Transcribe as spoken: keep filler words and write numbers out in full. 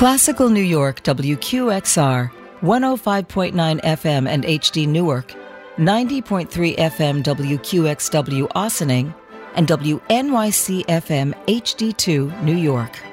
Classical New York, W Q X R, one oh five point nine F M and H D Newark, ninety point three F M W Q X W Ossining, and W N Y C F M H D two New York.